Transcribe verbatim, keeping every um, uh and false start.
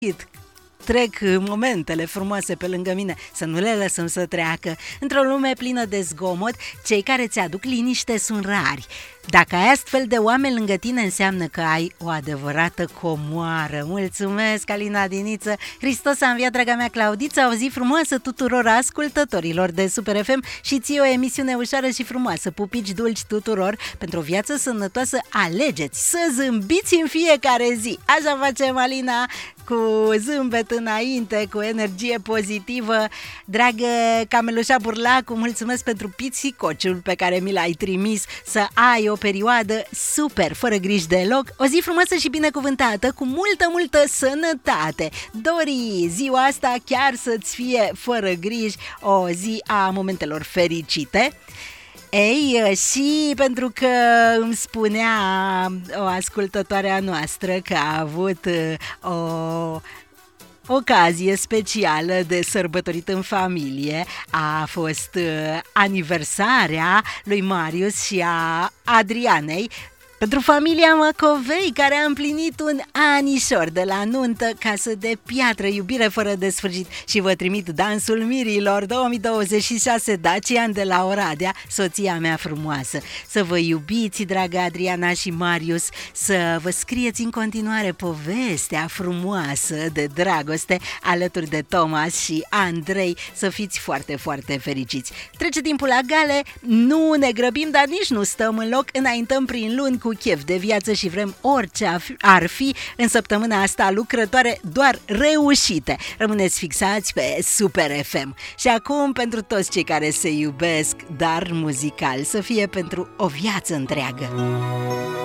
trec momentele frumoase pe lângă mine, să nu le lăsăm să treacă. Într-o lume plină de zgomot, cei care ți aduc liniște sunt rari. Dacă ai astfel de oameni lângă tine, înseamnă că ai o adevărată comoară. Mulțumesc, Alina Diniță! Hristos a înviat, draga mea Claudiță! O zi frumoasă tuturor ascultătorilor de Super F M și ție o emisiune ușoară și frumoasă. Pupici dulci tuturor! Pentru o viață sănătoasă alegeți să zâmbiți în fiecare zi! Așa facem, Alina, cu zâmbet înainte, cu energie pozitivă. Dragă Camelușa Burlacu, mulțumesc pentru pițicociul pe care mi l-ai trimis. Să ai o perioadă super, fără griji deloc, o zi frumoasă și binecuvântată, cu multă, multă sănătate. Dori, ziua asta chiar să-ți fie fără griji, o zi a momentelor fericite. Ei, și pentru că îmi spunea o ascultătoare a noastră că a avut o ocazie specială de sărbătorit în familie, a fost aniversarea lui Marius și a Adrianei, pentru familia Macovei, care a împlinit un anișor de la nuntă, casă de piatră, iubire fără de sfârșit. Și vă trimit dansul mirilor două mii douăzeci și șase Dacian de la Oradea, soția mea frumoasă. Să vă iubiți, dragă Adriana și Marius, să vă scrieți în continuare povestea frumoasă de dragoste alături de Thomas și Andrei, să fiți foarte, foarte fericiți. Trece timpul la gale, nu ne grăbim, dar nici nu stăm în loc, înaintăm prin luni cu chef de viață și vrem orice ar fi în săptămâna asta lucrătoare, doar reușite. Rămâneți fixați pe Super F M. Și acum, pentru toți cei care se iubesc, dar muzical, să fie pentru o viață întreagă.